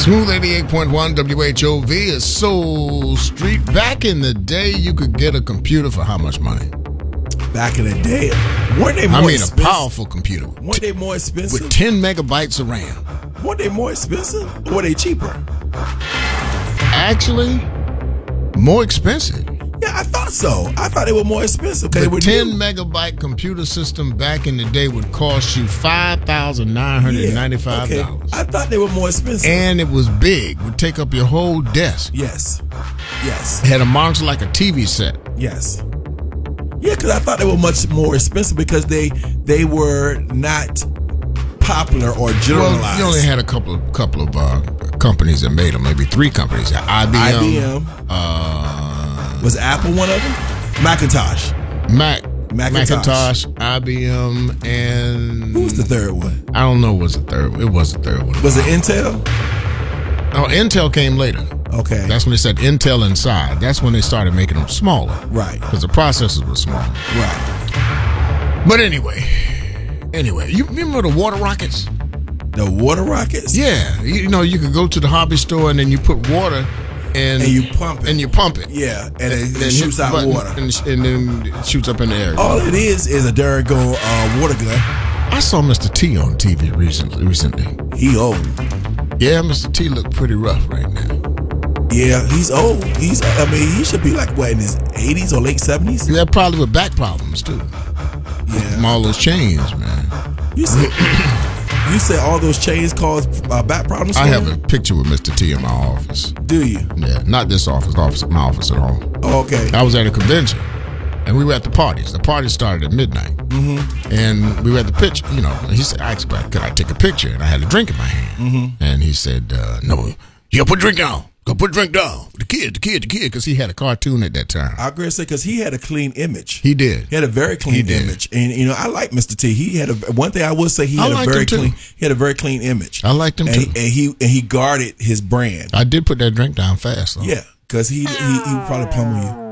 Smooth 88.1 WHOV is Soul Street. Back in the day, you could get a computer for how much money? Back in the day, weren't they more expensive? A powerful computer. Weren't they more expensive? With 10 megabytes of RAM. Weren't they more expensive? Or were they cheaper? Actually, more expensive. Yeah, I thought so. I thought they were more expensive. The 10 megabyte computer system back in the day would cost you $5,995. Okay. I thought they were more expensive. And it was big. Would take up your whole desk. Yes. It had a monitor like a TV set. Yes. Yeah, because I thought they were much more expensive because they were not popular or generalized. Well, you only had a couple of companies that made them. Maybe 3 companies. IBM. Was Apple one of them? Macintosh. Macintosh, IBM, and who was the third one? I don't know. What was the third one? It was the third one. Was it Intel? Oh, Intel came later. Okay. That's when they said Intel Inside. That's when they started making them smaller. Right. Because the processors were smaller. Right. But anyway, you remember the water rockets? The water rockets? Yeah. You could go to the hobby store and then you put water and you pump it. Yeah. And it shoots out water. And then it shoots up in the air. All it is a Durago water gun. I saw Mr. T on TV recently. He old. Yeah, Mr. T looked pretty rough right now. Yeah, he's old. He should be like, in his 80s or late 70s? Yeah, probably with back problems, too. Yeah. From all those chains, man. You said all those chains cause back problems? I have a picture with Mr. T in my office. Do you? Yeah, not this office, my office at home. Oh, okay. I was at a convention, and we were at the parties. The party started at midnight. Mm-hmm. And we were at the picture, he said, I asked, could I take a picture? And I had a drink in my hand. Mm-hmm. And he said, no, you gotta put a drink down. Go put a drink down. The kid, because he had a cartoon at that time. I agree, because he had a clean image. He did. He had a very clean image, and I like Mr. T. He had one thing I would say. He had a very clean. He had a very clean image. I liked him too. And he guarded his brand. I did put that drink down fast though. Yeah, because he would probably pummel you.